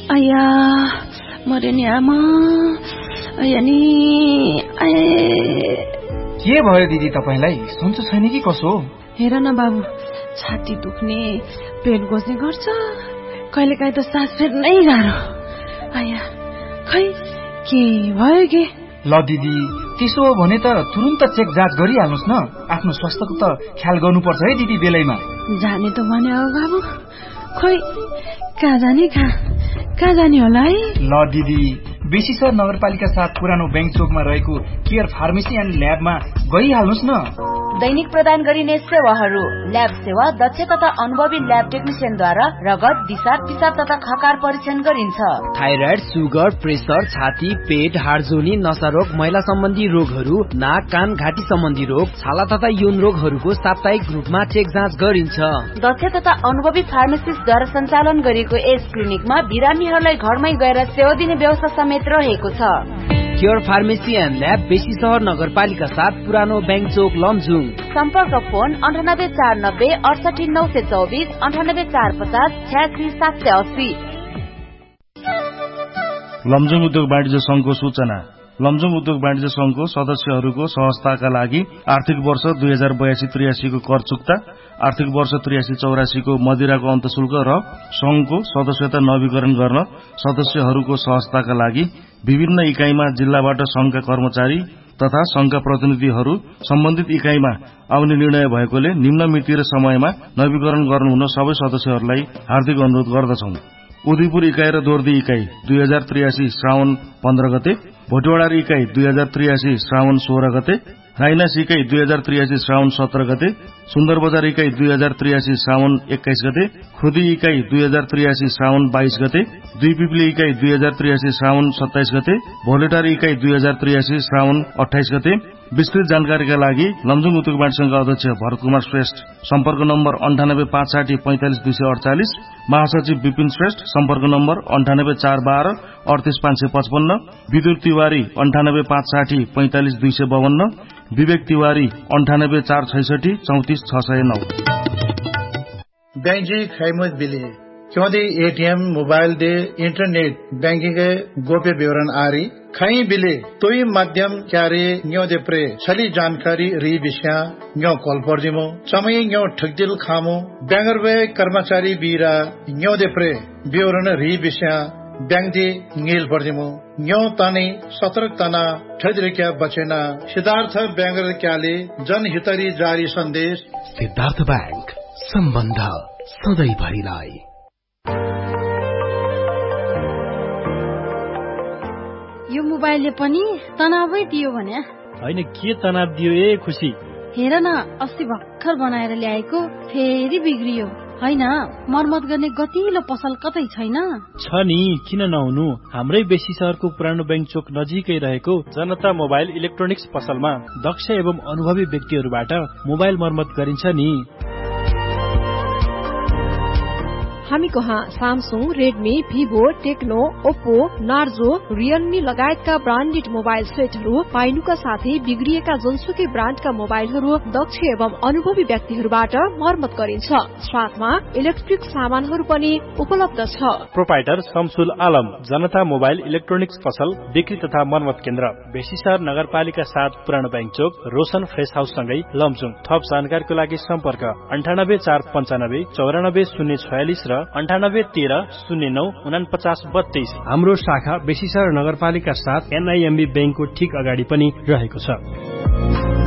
आया मरे नि आमा आया नि के भयो दिदी तपाईलाई? सन्चो छैन कि कसो? हेर न बाबु, छाती दुख्ने, पेट गोज्ने गर्छ, कहिलेकाहीँ त सास फेर्नै गाह्रो। आया खै के भयो के? ल दिदी, त्यसो हो भने त तुरुन्त चेक जाँच गरिहाल्नुस् न। आफ्नो स्वास्थ्यको त ख्याल गर्नुपर्छ है दिदी बेलैमा। जाने त भने हो बाबु, खोइ कहाँ जाने होला है? ल दिदी, बेसीसर नगरपालिका 7 पुरानो बैंक चोकमा रहेको केयर फार्मेसी एन्ड ल्याबमा गइहाल्नुस् न। दैनिक प्रदान गरिने सेवाहरू: ल्याब सेवा दक्ष तथा अनुभवी ल्याब टेक्निशियनद्वारा रगत, दिसा, पिसाब तथा खकार परीक्षण गरिन्छ। थाइराइड, सुगर, प्रेसर, छाती, पेट, हाडजोनी, नसा रोग, महिला सम्बन्धी रोगहरू, नाक, कान, घाँटी सम्बन्धी रोग, छाला तथा यौन रोगहरूको साप्ताहिक रूपमा चेक जाँच गरिन्छ। दक्ष तथा अनुभवी फार्मासिस्टद्वारा सञ्चालन गरिएको यस क्लिनिकमा बिरामीहरूलाई घरमै गएर सेवा दिने व्यवस्था समेत रहेको छ। केयर फार्मेसी एन्ड ल्याब, बेसी सहर नगरपालिका 7 पुरानो बैंक चोक, लमजुङ। सम्पर्क फोन 9849 68924 9845 86780। लमजुङ उद्योग वाणिज्य संघको सूचना। लमजुङ उद्योग वाणिज्य संघको सदस्यहरूको सहजताका लागि आर्थिक वर्ष 2082-83 को कर चुक्ता, आर्थिक वर्ष 83-84 को मदिराको अन्तशुल्क र संघको सदस्यता नवीकरण गर्न सदस्यहरूको सहजताका लागि विभिन्न इकाइमा जिल्लाबाट संघका कर्मचारी तथा संघका प्रतिनिधिहरू सम्बन्धित इकाइमा आउने निर्णय भएकोले निम्न मिति र समयमा नवीकरण गर्नुहुन सबै सदस्यहरूलाई हार्दिक अनुरोध गर्दछौं। उदयपुर इकाइ र दोर्दी इकाइ 2083 श्रावण 15 गते, भोटेवाडा इकाइ 2083 श्रावण 16 गते, राइनास इकाइ 2083 श्रावण 17 गते, सुन्दरबजार इकाइ 2083 श्रावण 21 गते, खुदी इकाइ 2083 श्रावण 22 गते, दुई पिपली इकाइ 2083 श्रावण 27 गते, भोलेटार इकाइ 2083 श्रावण 28 गते। विस्तृत जानकारीका लागि लमजुङ उद्योग वाणिज्य संघका अध्यक्ष भरत कुमार श्रेष्ठ, सम्पर्क नम्बर 9856 45248, महासचिव विपिन श्रेष्ठ, सम्पर्क नम्बर 9841 38555, विदुर तिवारी 9856 45252, विवेक तिवारी 98 466 34609। बैंक जी खैमत बिले क्योंकि ATM mobile they internet banking के गोप्य विवरण आरी खई बिले तोई माध्यम क्यारे न्यो दे प्रे छली जानकारी री विषय न्यो कॉल पर दिमो समय न्यो ठगदिल खामो बैंगर वे कर्मचारी बीरा न्यो दे प्रे विवरण री विषय बैंक दे नील पर दिमो न्यो तानी सतर्क तना ठगदिल क्या बचेना। सिद्धार्थ बैंगर क्याले जनहितरी जारी सन्देश। सिद्धार्थ बैंक, सम्बन्ध सधैँभरिलाई। यो मोबाइलले पनि तनावै दियो भने? होइन, के तनाव दियो ए खुसी? हेर न, अस्ति भर्खर बनाएर ल्याएको फेरि बिग्रियो। होइन, मर्मत गर्ने गतिलो पसल कतै छैन? छ नि, किन नहुनु। हाम्रै बेसी सहरको पुरानो बैंक चोक नजिकै रहेको जनता मोबाइल इलेक्ट्रोनिक्स पसलमा दक्ष एवं अनुभवी व्यक्तिहरूबाट मोबाइल मर्मत गरिन्छ नि। हामी कहाँ Samsung, Redmi, Vivo, Tecno, Oppo, Narzo, Realme लगायतका ब्रान्डेड मोबाइल सेटहरू पाइनुका साथै बिग्रिएका जुनसुकै ब्रान्डका मोबाइलहरू दक्ष एवं अनुभवी व्यक्तिहरूबाट मर्मत गरिन्छ। साथमा इलेक्ट्रिक सामानहरू पनि उपलब्ध छ। प्रोपाइटर शमसुल आलम, जनता मोबाइल इलेक्ट्रोनिक्स पसल, बिक्री तथा मर्मत केन्द्र, बेसीसहर नगरपालिका 7 पुरानो बैंक चोक, रोशन फ्रेस हाउस सँगै लमजुङ। थप जानकारीको लागि सम्पर्क 9845 94 046 र 9813094932। हाम्रो शाखा बेसीसहर नगरपालिका 7 NIMB बैंकको ठीक अगाडि पनि रहेको छ।